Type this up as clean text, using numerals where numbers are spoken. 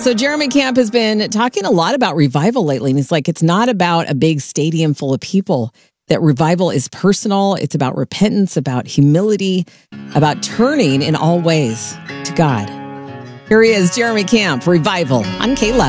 So Jeremy Camp has been talking a lot about revival lately. And he's like, it's not about a big stadium full of people. That revival is personal. It's about repentance, about humility, about turning in all ways to God. Here he is, Jeremy Camp, Revival on K11.